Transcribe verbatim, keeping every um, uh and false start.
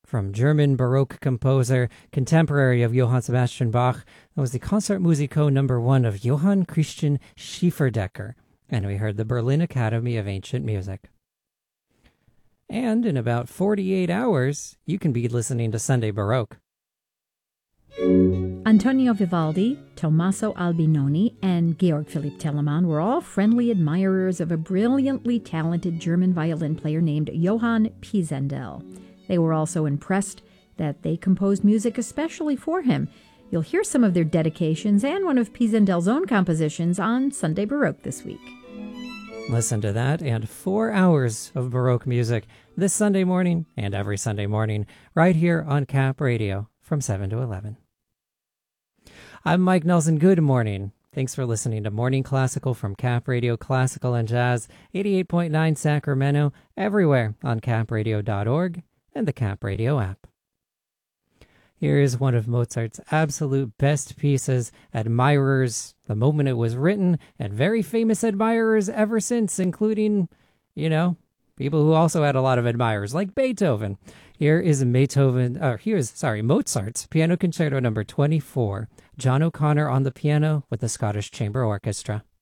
from German Baroque composer, contemporary of Johann Sebastian Bach. That was the Concertmusico number one of Johann Christian Schieferdecker. And we heard the Berlin Academy of Ancient Music. And in about forty-eight hours, you can be listening to Sunday Baroque. Antonio Vivaldi, Tommaso Albinoni, and Georg Philipp Telemann were all friendly admirers of a brilliantly talented German violin player named Johann Pisendel. They were also impressed that they composed music especially for him. You'll hear some of their dedications and one of Pisendel's own compositions on Sunday Baroque this week. Listen to that and four hours of Baroque music this Sunday morning and every Sunday morning right here on Cap Radio from seven to eleven. I'm Mike Nelson. Good morning. Thanks for listening to Morning Classical from Cap Radio Classical and Jazz, eighty-eight point nine Sacramento, everywhere on cap radio dot org and the Cap Radio app. Here is one of Mozart's absolute best pieces, admirers the moment it was written, and very famous admirers ever since, including, you know, people who also had a lot of admirers, like Beethoven. Here is Beethoven, or here's, sorry, Mozart's Piano Concerto number twenty-four. John O'Connor on the piano with the Scottish Chamber Orchestra.